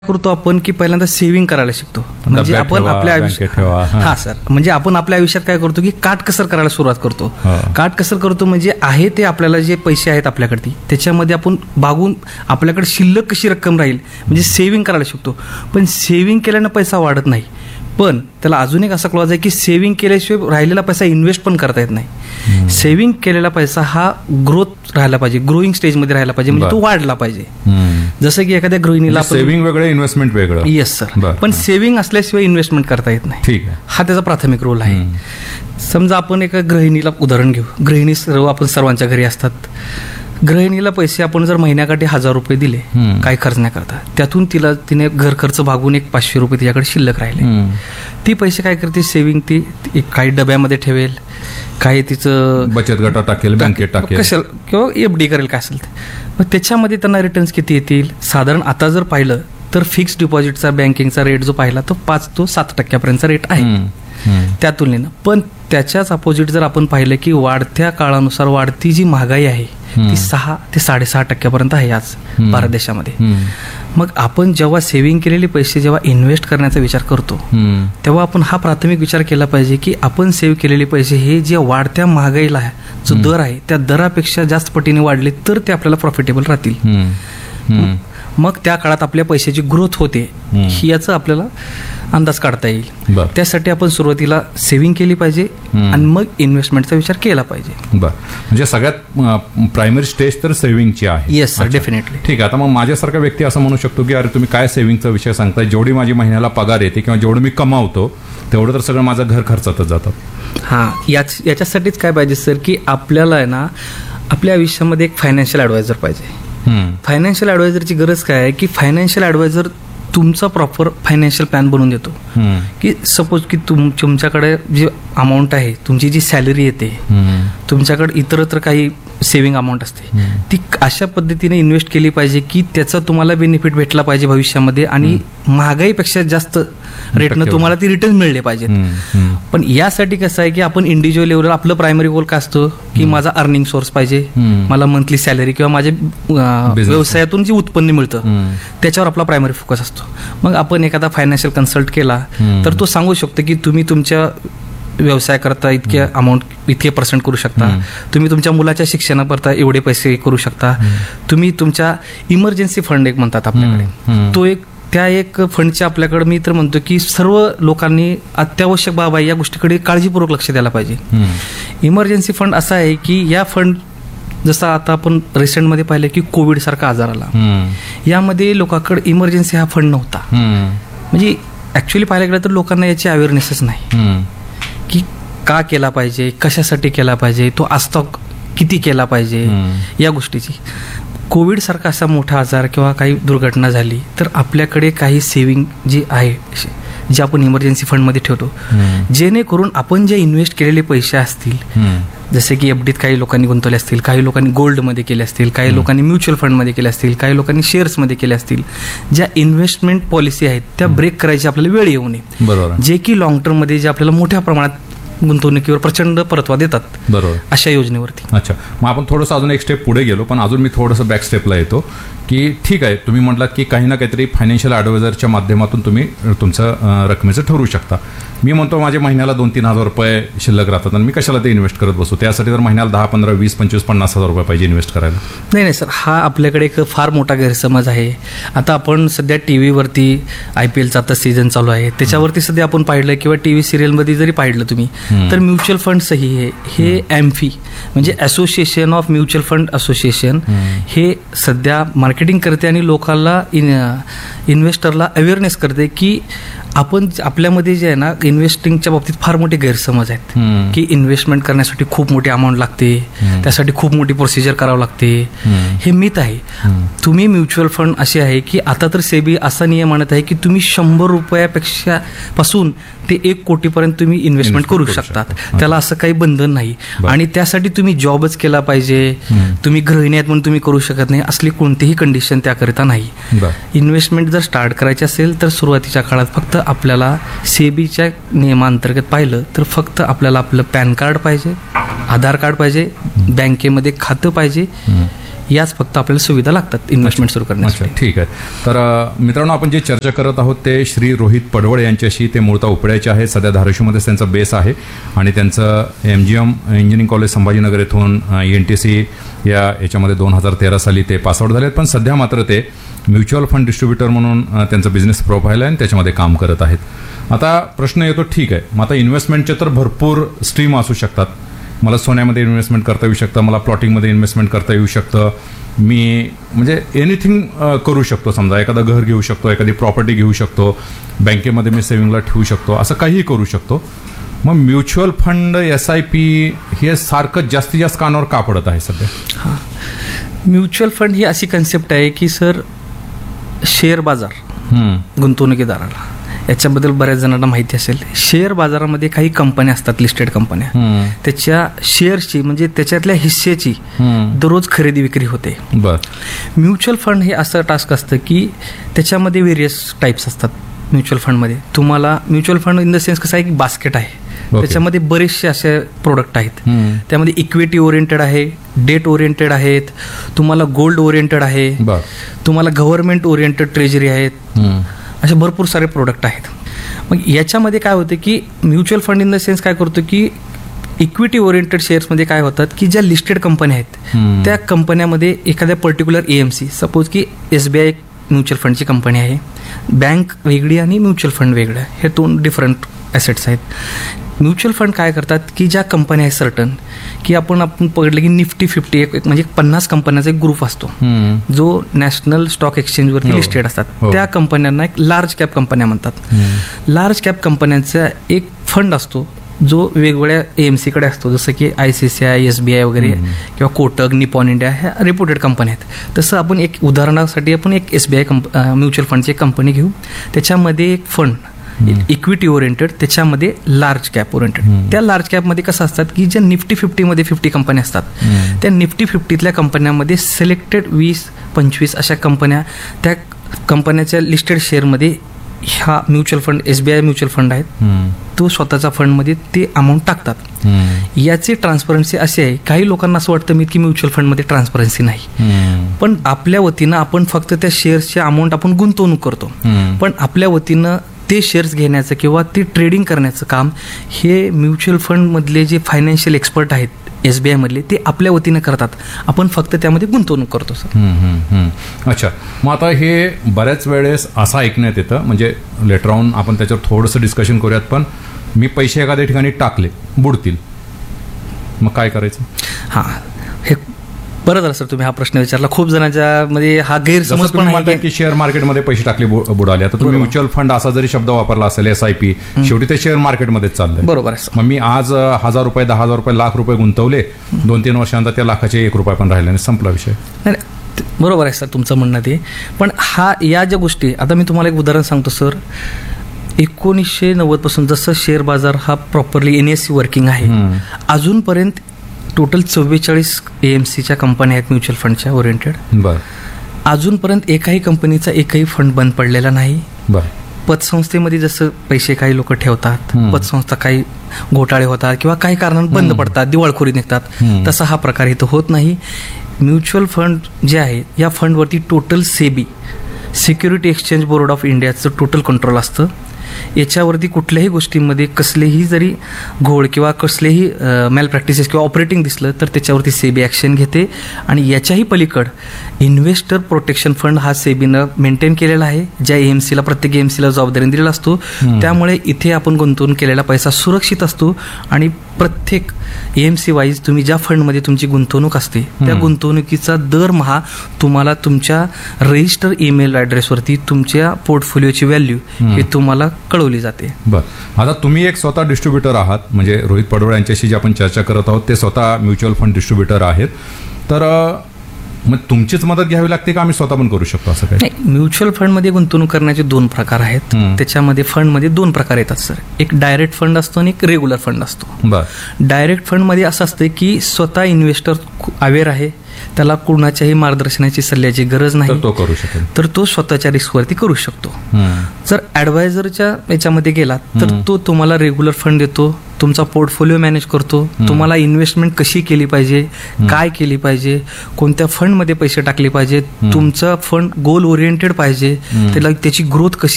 करतो आपण की पहिल्यांदा सेव्हिंग करायला शिकतो. म्हणजे आपण आपल्या आयुष्यात हा सर म्हणजे आपण आपल्या आयुष्यात काय करतो की काटकसर करायला सुरुवात करतो. काटकसर करतो म्हणजे आहे ते आपल्याला जे पैसे आहेत आपल्याकडे त्याच्यामध्ये आपण बागून आपल्याकडे शिल्लक कशी रक्कम राहील म्हणजे सेव्हिंग करायला शिकतो. पण सेव्हिंग केल्यानं पैसा वाढत नाही. पण त्याला अजून एक असा क्लॉज आहे की सेव्हिंग केल्याशिवाय राहिलेला पैसा इन्व्हेस्ट पण करता येत नाही. सेव्हिंग केलेला पैसा हा ग्रोथ राहायला पाहिजे, ग्रोईंग स्टेजमध्ये राहायला पाहिजे, म्हणजे तो वाढला पाहिजे. जसं की एखाद्या गृहिणीला सेव्हिंग वेगळं इन्व्हेस्टमेंट वेगळं. Yes sir. पण सेव्हिंग असल्याशिवाय इन्व्हेस्टमेंट करता येत नाही. ठीक आहे. हा त्याचा प्राथमिक रोल आहे. समजा आपण एका गृहिणीला उदाहरण घेऊ. गृहिणी आपण सर्वांच्या घरी असतात. गृहिणीला पैसे आपण जर महिन्याकाठी 1000 रुपये दिले काही खर्च नाही करता, त्यातून तिने घर खर्च भागून एक 500 रुपये तिच्याकडे शिल्लक राहिले. ती पैसे काय करते सेव्हिंग ती काही डब्यामध्ये ठेवेल, काही तिचं बचत गटात टाकेल, बँकेत टाकेल, कशाला किंवा FD करेल काय असेल ते. मग त्याच्यामध्ये त्यांना रिटर्न्स किती येतील साधारण आता जर पाहिलं तर फिक्स्ड डिपॉझिटचा बँकिंगचा रेट जो पाहिला तो 5 ते 7% रेट आहे त्या तुलनेनं. पण त्याच्याच अपोजिट जर आपण पाहिलं की वाढत्या काळानुसार वाढती जी महागाई आहे ती 6 ते 6.5% आहे आज भारत देशामध्ये. मग आपण जेव्हा सेव्हिंग केलेले पैसे जेव्हा इन्व्हेस्ट करण्याचा विचार करतो तेव्हा आपण हा प्राथमिक विचार केला पाहिजे की आपण सेव्ह केलेले पैसे हे जे वाढत्या महागाईला जो दर आहे त्या दरापेक्षा जास्त पटीने वाढले तर ते आपल्याला प्रॉफिटेबल राहतील. मग त्या काळात आपल्या पैशाची ग्रोथ होते याचा आपल्याला अंदाज काढता येईल. त्यासाठी आपण सुरुवातीला सेव्हिंग केली पाहिजे आणि मग इन्व्हेस्टमेंटचा विचार केला पाहिजे. बरं, म्हणजे सगळ्यात प्रायमरी स्टेज तर सेव्हिंगची आहे. Yes sir, definitely. ठीक आहे. आता मग माझ्यासारखा व्यक्ती असं म्हणू शकतो की अरे तुम्ही काय सेव्हिंगचा विषय सांगताय, जेवढी माझी महिन्याला पगार येते किंवा जेवढं मी कमावतो तेवढं तर सगळं माझं घर खर्चातच जातं. हां, याच्यासाठीच काय पाहिजे सर की आपल्याला आहे ना आपल्या आयुष्यामध्ये एक फायनान्शियल ॲडवायझर पाहिजे. फायनान्शियल ॲडवायझरची गरज काय आहे की फायनान्शियल ॲडवायझर तुमचा प्रॉपर फायनान्शियल प्लॅन बनवून देतो. की सपोज की तुमच्याकडे जी अमाऊंट आहे, तुमची जी सॅलरी येते, तुमच्याकडे इतरत्र काही सेव्हिंग अमाऊंट असते, ती अशा पद्धतीने इन्व्हेस्ट केली पाहिजे की त्याचा तुम्हाला बेनिफिट भेटला पाहिजे भविष्यामध्ये आणि महागाईपेक्षा जास्त रेटनं तुम्हाला ती रिटर्न मिळले पाहिजेत. पण यासाठी कसं आहे की आपण इंडिव्हिज्युअल लेवलवर आपलं प्रायमरी गोल काय असतो की माझा अर्निंग सोर्स पाहिजे, मला मंथली सॅलरी किंवा माझ्या व्यवसायातून जे उत्पन्न मिळतं त्याच्यावर आपला प्रायमरी फोकस असतो. मग आपण एखादा फायनान्शियल कन्सल्ट केला तर तो सांगू शकतो की तुम्ही तुमच्या व्यवसाय करता इतके पर्सेंट करू शकता, तुम्ही तुमच्या मुलाच्या शिक्षणाकरता एवढे पैसे करू शकता, तुम्ही तुमच्या इमर्जन्सी फंड एक म्हणतात आपल्याकडे तो एक फंडच्या आपल्याकडे मी तर म्हणतो की सर्व लोकांनी अत्यावश्यक बाब आहे या गोष्टीकडे काळजीपूर्वक लक्ष द्यायला पाहिजे. इमर्जन्सी फंड असा आहे की या फंड जसं आता आपण रिसेंटमध्ये पाहिलं की कोविड सारखा आजार आला, यामध्ये लोकांकडे इमर्जन्सी हा फंड नव्हता. म्हणजे ऍक्च्युअली पाहायला गेलं तर लोकांना याची अवेअरनेसच नाही की का केला पाहिजे, कशासाठी केला पाहिजे, तो असतो किती केला पाहिजे या गोष्टीची. कोविड सारखा असा मोठा आजार किंवा काही दुर्घटना झाली तर आपल्याकडे काही सेव्हिंग जी आहे जे आपण इमर्जन्सी फंडमध्ये ठेवतो, जेणेकरून आपण जे इन्व्हेस्ट केलेले पैसे असतील, जसे की FDत काही लोकांनी गुंतवले असतील, काही लोकांनी गोल्डमध्ये केले असतील, काही लोकांनी म्युच्युअल फंडमध्ये केले असतील, काही लोकांनी शेअर्समध्ये केले असतील, ज्या इन्व्हेस्टमेंट पॉलिसी आहेत त्या ब्रेक करायची आपल्याला वेळ येऊ नये. बरोबर. जे की लॉंग टर्ममध्ये जे आपल्याला मोठ्या प्रमाणात गुंतवणुकीवर प्रचंड परतावा देतात. बरोबर. अशा योजनेवरती. अच्छा, मग आपण थोडंसं अजून एक स्टेप पुढे गेलो, पण अजून मी थोडंसं बॅक स्टेपला येतो की ठीक आहे तुम्ही म्हटलात की काही ना काहीतरी फायनान्शियल ॲडवायझरच्या माध्यमातून तुम्ही तुमचं रकमेचं ठरवू शकता. मी म्हणतो माझे महिन्याला 2-3 हजार रुपये शिल्लक राहतात आणि मी कशाला ते इन्व्हेस्ट करत बसू, त्यासाठी तर महिन्याला 10, 15, 20, 25, 50 हजार रुपये पाहिजे इन्व्हेस्ट करायला. नाही सर, हा आपल्याकडे एक फार मोठा गैरसमज आहे. आता आपण सध्या TVवरती IPLचा आता सीझन चालू आहे, त्याच्यावरती सध्या आपण पाहिलं किंवा TV सिरियलमध्ये जरी पाहिलं तुम्ही तर म्युच्युअल फंड सही हे AMFI म्हणजे association of mutual fund association हे सध्या मार्केटिंग करते आणि लोकांना इन्व्हेस्टरला अवेअरनेस करते की आपण आपल्यामध्ये जे आहे ना इन्व्हेस्टिंगच्या बाबतीत फार मोठे गैरसमज आहेत की इन्व्हेस्टमेंट करण्यासाठी खूप मोठी अमाऊंट लागते, त्यासाठी खूप मोठी प्रोसिजर करावं लागते. हे मिथ आहे. तुम्ही म्युच्युअल फंड असे आहे की आता तर सेबी असा नियम आणत आहे की तुम्ही 100 रुपयापेक्षा पासून ते 1 कोटीपर्यंत तुम्ही इन्व्हेस्टमेंट करू शकतात. त्याला असं काही बंधन नाही आणि त्यासाठी तुम्ही जॉबच केला पाहिजे, तुम्ही गृहिणी आहेत म्हणून तुम्ही करू शकत नाही, असली कोणतीही कंडिशन त्याकरिता नाही. इन्व्हेस्टमेंट जर स्टार्ट करायची असेल तर सुरुवातीच्या काळात फक्त आपल्याला सेबीच्या नियमांतर्गत पाहिलं तर फक्त आपल्याला आपलं पॅन कार्ड पाहिजे, आधार कार्ड पाहिजे, बँकेमध्ये खातं पाहिजे, याच फक्त आपल्याला सुविधा लागतात इन्व्हेस्टमेंट सुरू करण्यासाठी. अच्छा, ठीक आहे. तर मित्रांनो, आपण जे चर्चा करत आहोत ते श्री रोहित पडवळ यांच्याशी. ते मूळतः उपड्याचे आहेत, सध्या धाराशिवमध्येच त्यांचा बेस आहे आणि त्यांचं MGM इंजिनिअरिंग कॉलेज संभाजीनगर येथून ENTC याच्यामध्ये 2013 साली ते पासआउट झाले आहेत. पण सध्या मात्र ते म्युच्युअल फंड डिस्ट्रीब्युटर म्हणून त्यांचं बिझनेस प्रोफाईल आहे आणि त्याच्यामध्ये काम करत आहेत. आता प्रश्न येतो, ठीक आहे, मग आता इन्व्हेस्टमेंटचे तर भरपूर स्ट्रीम असू शकतात. मला सोन्यामध्ये इन्व्हेस्टमेंट करता येऊ शकतं, मला प्लॉटिंगमध्ये इन्व्हेस्टमेंट करता येऊ शकतं, मी म्हणजे एनिथिंग करू शकतो. समजा एखादं घर घेऊ शकतो, एखादी प्रॉपर्टी घेऊ शकतो, बँकेमध्ये मी सेव्हिंगला ठेवू शकतो, असं काहीही करू शकतो. मग म्युच्युअल फंड, SIP हे सारखं जास्तीत जास्त कानावर का पडत आहे सध्या? हां, म्युच्युअल फंड ही अशी कन्सेप्ट आहे की सर, शेअर बाजार गुंतवणुकीदाराला याच्याबद्दल बऱ्याच जणांना माहिती असेल. शेअर बाजारामध्ये काही कंपन्या असतात, लिस्टेड कंपन्या, त्याच्या शेअर्सची म्हणजे त्याच्यातल्या हिस्सेची दररोज खरेदी विक्री होते. म्युच्युअल फंड हे असं टास्क असतं की त्याच्यामध्ये व्हेरियस टाईप्स असतात. म्युच्युअल फंडमध्ये तुम्हाला mutual fund in the sense कसं आहे की बास्केट आहे, त्याच्यामध्ये बरेचसे असे प्रोडक्ट आहेत. त्यामध्ये इक्विटी ओरिएंटेड आहे, डेट ओरिएंटेड आहेत, तुम्हाला गोल्ड ओरिएंटेड आहे, तुम्हाला गव्हर्नमेंट ओरिएंटेड ट्रेजरी आहेत, असे भरपूर सारे प्रोडक्ट आहेत. मग याच्यामध्ये काय होतं की mutual fund in the sense काय करतो की इक्विटी ओरिएंटेड शेअर्समध्ये काय होतात की ज्या लिस्टेड कंपन्या आहेत त्या कंपन्यामध्ये एखाद्या पर्टिक्युलर AMC, सपोज की SBI म्युच्युअल फंडची कंपनी आहे, बँक वेगळी आणि म्युच्युअल फंड वेगळं, हे 2 डिफरंट ॲसेट्स आहेत. म्युच्युअल फंड काय करतात की ज्या कंपन्या आहेत सर्टन, की आपण पकडलं की निफ्टी 50 एक म्हणजे 50 कंपन्यांचा एक ग्रुप असतो जो नॅशनल स्टॉक एक्सचेंजवरती लिस्टेड असतात. त्या कंपन्यांना एक लार्ज कॅप कंपन्या म्हणतात. लार्ज कॅप कंपन्यांचा एक फंड असतो जो वेगवेगळ्या AMCकडे असतो, जसं की ICICI, SBI वगैरे किंवा कोटक, निपॉन इंडिया ह्या रिपोर्टेड कंपन्या आहेत. तसं आपण एक उदाहरणासाठी आपण एक SBI म्युच्युअल फंडची कंपनी घेऊ. त्याच्यामध्ये एक फंड इक्विटी ओरिएंटेड, त्याच्यामध्ये लार्ज कॅप ओरिएंटेड. त्या लार्ज कॅपमध्ये कसं असतात की ज्या निफ्टी 50मध्ये 50 कंपन्या असतात, त्या निफ्टी 50तल्या कंपन्यांमध्ये सिलेक्टेड 20-25 अशा कंपन्या, त्या कंपन्याच्या लिस्टेड शेअरमध्ये ह्या mutual fund, SBI mutual fund आहेत, तो स्वतःच्या फंडमध्ये ते अमाऊंट टाकतात. याची ट्रान्सपरन्सी अशी आहे, काही लोकांना असं वाटतं मी की म्युच्युअल फंडमध्ये ट्रान्सपरन्सी नाही, पण आपल्या वतीनं आपण फक्त त्या शेअर्सची अमाऊंट आपण गुंतवणूक करतो, पण आपल्या वतीनं ते शेअर्स घेण्याचं किंवा ते ट्रेडिंग करण्याचं काम हे म्युच्युअल फंडमधले जे फायनान्शियल एक्सपर्ट आहेत SBI मधले, ते आपल्या वतीनं करतात. आपण फक्त त्यामध्ये गुंतवणूक करतो सर. अच्छा, मग आता हे बऱ्याच वेळेस असं ऐकण्यात येतं, म्हणजे लेटर ऑन आपण त्याच्यावर थोडंसं डिस्कशन करूयात, पण मी पैसे एखाद्या ठिकाणी टाकले, बुडतील, मग काय करायचं? हां, हे बरं झालं सर तुम्ही हा प्रश्न विचारला. खूप जणांच्या मध्ये हा गैरसमज पण आहे की शेअर मार्केटमध्ये पैसे टाकले बुडाले. आता तुम्ही म्युच्युअल फंड असा जरी शब्द वापरला असेल, SIP, शेवटी ते शेअर मार्केटमध्येच चाललंय. बरोबर आहे. मग मी आज 1000 रुपये, 10,000 रुपये, लाख रुपये गुंतवले, 2-3 वर्षानंतर त्या लाखाचे 1 रुपया पण राहिले नाही, संपला विषय. नाही, बरोबर आहे सर तुमचं म्हणणं ते. पण या ज्या गोष्टी, आता मी तुम्हाला एक उदाहरण सांगतो सर. 1990 पासून जसं शेअर बाजार हा प्रॉपरली NSE वर्किंग आहे, अजूनपर्यंत टोटल 44 AMCच्या कंपन्या आहेत म्युच्युअल फंडच्या ओरिएंटेड. बरं. अजूनपर्यंत एकाही कंपनीचा एकही फंड बंद पडलेला नाही. बरं. पतसंस्थेमध्ये जसं पैसे काही लोक ठेवतात, पतसंस्था काही घोटाळे होतात किंवा काही कारणाने बंद पडतात, दिवाळखोरी निघतात, तसा हा प्रकार इथं होत नाही. म्युच्युअल फंड जे आहे या फंडवरती total SEBI, security exchange board of इंडियाचं टोटल कंट्रोल असतं. याच्यावरती कुठल्याही गोष्टींमध्ये कसलेही जरी घोळ किंवा कसलेही मॅल प्रॅक्टिसेस किंवा ऑपरेटिंग दिसलं तर त्याच्यावरती SEBI ॲक्शन घेते. आणि याच्याही पलीकड इन्व्हेस्टर प्रोटेक्शन फंड हा SEBIनं मेंटेन केलेला आहे, ज्या AMCला प्रत्येक AMCला जबाबदारी दिलेला असतो. त्यामुळे इथे आपण गुंतवणूक केलेला पैसा सुरक्षित असतो आणि प्रत्येक AMC वाईज तुम्ही ज्या फंडमध्ये तुमची गुंतवणूक असते त्या गुंतवणुकीचा दरमहा तुम्हाला तुमच्या रजिस्टर ईमेल ॲड्रेसवरती तुमच्या पोर्टफोलिओची व्हॅल्यू ही तुम्हाला कळवली जाते. बरं. आता तुम्ही एक स्वतः डिस्ट्रीब्युटर आहात, म्हणजे रोहित पडवळ यांच्याशी जे आपण चर्चा करत आहोत ते स्वतः म्युच्युअल फंड डिस्ट्रीब्युटर आहेत. तर मग तुमचीच मदत घ्यावी लागते का आम्ही स्वतः पण करू शकतो असं काही? म्युच्युअल फंडमध्ये गुंतवणूक करण्याचे 2 प्रकार आहेत. त्याच्यामध्ये फंडमध्ये 2 प्रकार येतात सर. एक डायरेक्ट फंड असतो आणि एक रेग्युलर फंड असतो. डायरेक्ट फंडमध्ये असं असतं की स्वतः इन्व्हेस्टर अवेअर आहे, त्याला कुणाच्याही मार्गदर्शनाची सल्ल्याची गरज नाही, तो करू शकेल, तर तो स्वतःच्या रिस्कवरती करू शकतो. जर ॲडवायझरच्या याच्यामध्ये गेला तर तो तुम्हाला रेग्युलर फंड देतो, तुमचा पोर्टफोलिओ मॅनेज करतो, तुम्हाला इन्व्हेस्टमेंट कशी केली पाहिजे, काय केली पाहिजे, कोणत्या फंडमध्ये पैसे टाकले पाहिजे, तुमचं फंड गोल ओरिएंटेड पाहिजे, त्याची ग्रोथ कशी